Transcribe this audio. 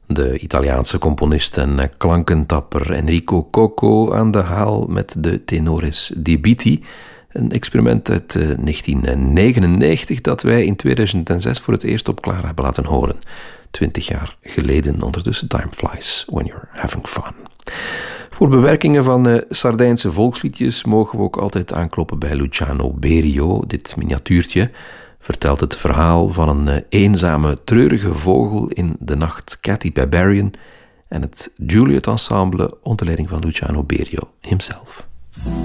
De Italiaanse componist en klankentapper Enrico Cocco aan de haal met de Tenores di Biti. Een experiment uit 1999 dat wij in 2006 voor het eerst op Clara hebben laten horen. 20 jaar geleden ondertussen. Time flies when you're having fun. Voor bewerkingen van Sardijnse volksliedjes mogen we ook altijd aankloppen bij Luciano Berio. Dit miniatuurtje vertelt het verhaal van een eenzame, treurige vogel in de nacht, Cathy Barbarian, en het Juliet Ensemble onder leiding van Luciano Berio himself.